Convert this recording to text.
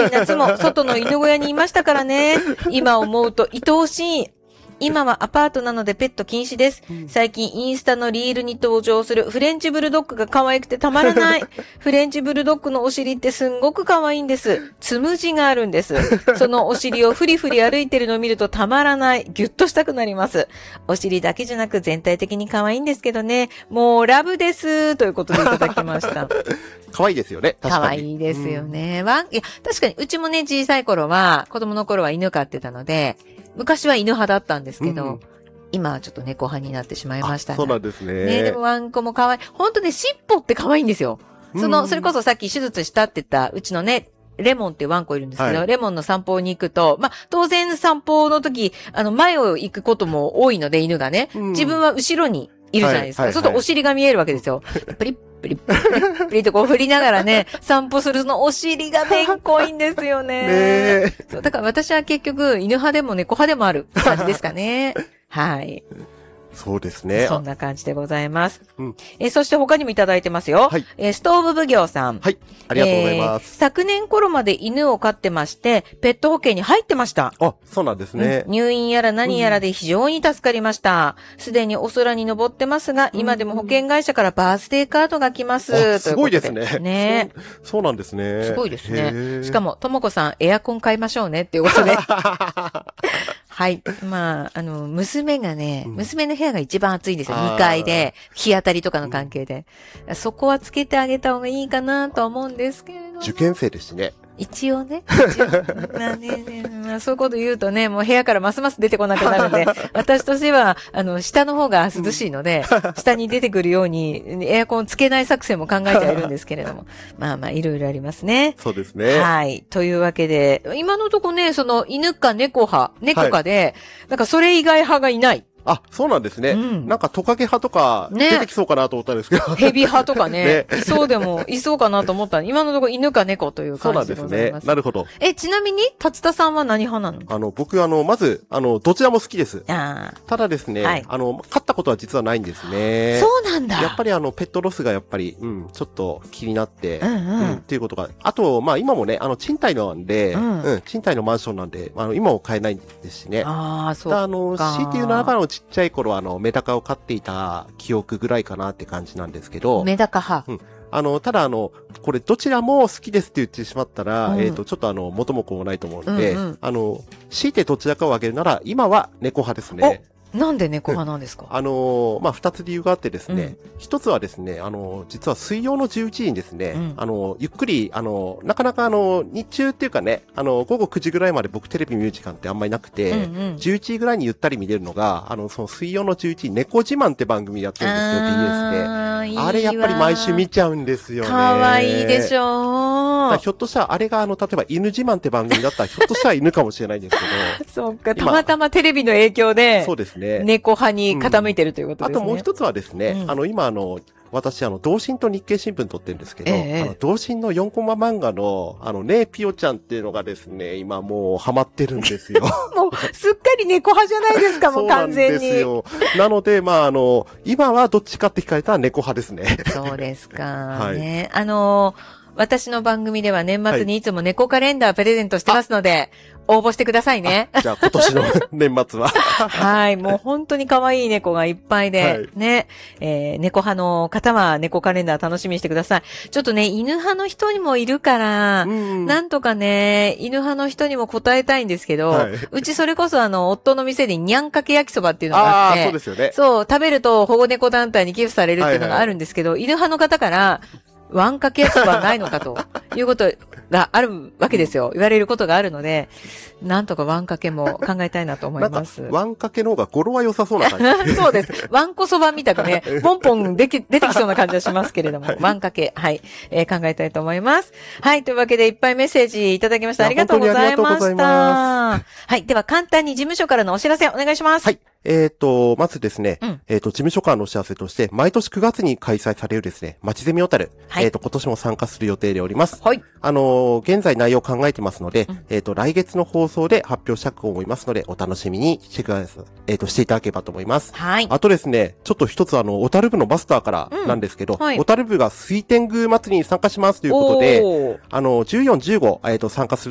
い夏も外の犬小屋にいましたからね。今思うと愛おしい。今はアパートなのでペット禁止です。最近インスタのリールに登場するフレンチブルドッグが可愛くてたまらない。フレンチブルドッグのお尻ってすんごく可愛いんです。つむじがあるんです。そのお尻をフリフリ歩いてるのを見るとたまらない。ギュッとしたくなります。お尻だけじゃなく全体的に可愛いんですけどね。もうラブです。ということでいただきました。 可愛いですよね。確かに。 可愛いですよね。いや、確かにうちもね、小さい頃は、子供の頃は犬飼ってたので、昔は犬派だったんですけど、今はちょっと猫派になってしまいましたね。 そうなんですね。 ね、でもワンコも可愛い。ほんとね、尻尾って可愛いんですよ。それこそさっき手術したって言った、うちのね、レモンっていうワンコいるんですけど、レモンの散歩に行くと、当然散歩の時、前を行くことも多いので、犬がね、自分は後ろにいるじゃないですか。そうするとお尻が見えるわけですよ。プリップリップリップリとこう振りながらね、散歩するそのお尻がめんこいんですよね。だから私は結局、犬派でも猫派でもある感じですかね。はい。 そうですね。 そんな感じでございます。そして他にもいただいてますよ。はい。ストーブ奉行さん。 はい。ありがとうございます。 昨年頃まで犬を飼ってまして、ペット保険に入ってました。 あ、そうなんですね。 入院やら何やらで非常に助かりました。すでにお空に登ってますが、今でも保険会社からバースデーカードが来ます。 すごいですね。 ね。 そうなんですね。 すごいですね。しかも、ともこさん、エアコン買いましょうねっていうことで。はい。娘がね、娘の部屋が一番暑いんですよ。2階で、日当たりとかの関係で。そこはつけてあげた方がいいかなとは思うんですけれども。 受験生ですしね。 一応ね。そういうこと言うとね、もう部屋からますます出てこなくなるんで、私としては、下の方が涼しいので、下に出てくるように、エアコンつけない作戦も考えてはいるんですけれども。いろいろありますね。 そうですね。 はい。というわけで、今のとこね、犬か猫かで、なんかそれ以外派がいない。 あ、そうなんですね。なんかトカゲ派とか出てきそうかなと思ったんですけど。 ヘビ派とかね。いそうかなと思った。今のところ犬か猫という感じでございます。そうなんですね。 なるほど。 ちなみに、達田さんは何派なの？ 僕まず、どちらも好きです。ただですね、飼ったことは実はないんですね。 そうなんだ。 やっぱりペットロスがやっぱり、ちょっと気になって、っていうことが。あと、今もね、賃貸なんで、賃貸のマンションなんで、今も買えないんですしね。 そうか。 強いて言うならば、ちっちゃい頃はメダカを飼っていた記憶ぐらいかなって感じなんですけど。 メダカ派。 ただこれどちらも好きですって言ってしまったら、ちょっと元も子もないと思うので、強いてどちらかを挙げるなら、今は猫派ですね。 なんで猫派なんですか？ 二つ理由があってですね、一つはですね、実は水曜の11時にですね、ゆっくり、なかなか日中っていうかね、午後9時ぐらいまで僕テレビ見る時間ってあんまりなくて、11時ぐらいにゆったり見れるのが、その水曜の11時、猫自慢って番組やってるんですよ、BS で。あれやっぱり毎週見ちゃうんですよね。 かわいいでしょう。 ひょっとしたら、あれが例えば犬自慢って番組だったら、ひょっとしたら犬かもしれないんですけど。 そうか、たまたまテレビの影響で。 そうですね。 猫派に傾いてるということですね。 あともう一つはですね、今私同心と日経新聞撮ってるんですけど、同心の4コマ漫画のね、ピヨちゃんっていうのがですね、今もうハマってるんですよ。 もうすっかり猫派じゃないですか、もう完全に。そうなんですよ。 なので、今はどっちかって聞かれたら猫派ですね。 そうですか。はい。ね。私の番組では年末にいつも猫カレンダープレゼントしてますので、応募してくださいね。 じゃあ今年の年末は。 はい。もう本当に可愛い猫がいっぱいで、ね。猫派の方は猫カレンダー楽しみにしてください。ちょっとね、犬派の人にもいるから、なんとかね、犬派の人にも答えたいんですけど、うちそれこそ夫の店でにゃんかけ焼きそばっていうのがあって、 そうですよね。 そう、食べると保護猫団体に寄付されるっていうのがあるんですけど、犬派の方から、ワンかけ焼きそばないのかということがあるわけですよ。言われることがあるので、なんとかワンかけも考えたいなと思います。 ワンかけの方が語呂は良さそうな感じ。 そうです。ワンコそばみたくね、ポンポン出てきそうな感じはしますけれども、ワンかけ、はい、考えたいと思います。はい、というわけでいっぱいメッセージいただきました。ありがとうございました。はい、では簡単に事務所からのお知らせお願いします。 はい。まずですね、事務所からのお知らせとして、毎年9月に開催されるですね、まちゼミ小樽、今年も参加する予定でおります。はい。現在内容を考えてますので、来月の放送で発表したく思いますので、お楽しみにしてください。していただければと思います。はい。あとですね、ちょっと一つ小樽部のマスターからなんですけど、小樽部が水天宮祭りに参加しますということで、14、15、参加する